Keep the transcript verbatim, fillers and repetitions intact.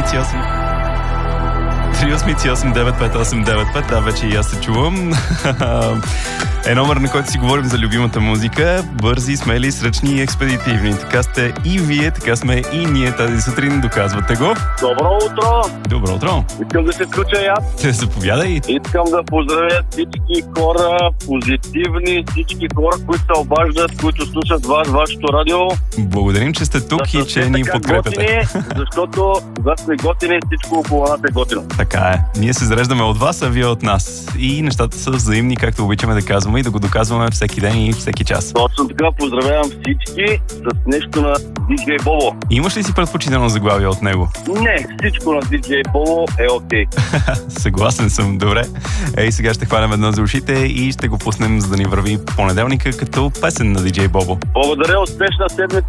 осем осем три осем осем девет пет осем девет пет. Да, вече и аз се чувам. Е номер, на който си говорим за любимата музика. Бързи, смели, сръчни и експедитивни. Така сте и вие, така сме и ние тази сутрин. Доказвате го. Добро утро! Добро утро! Искам да се включа и аз. Те заповядай. Искам да поздравя всички хора, позитивни, всички хора, които се обаждат, които слушат вас, вашето радио. Благодарим, че сте тук да и че ни подкрепяте. Готини, защото когато сме готини, всичко около нас е готино. Така е. Ние се зареждаме от вас, а вие от нас. И нещата са взаимни, както обичаме да казваме и да го доказваме всеки ден и всеки час. Точно така, поздравявам всички с нещо на диджей Бобо. Имаш ли си предпочитано заглавие от него? Не, всичко на диджей Бобо е окей. Съгласен съм, добре. Ей, сега ще хванем едно за ушите и ще го пуснем, за да ни върви понеделника като песен на диджей Бобо. Благодаря, успешна седмица.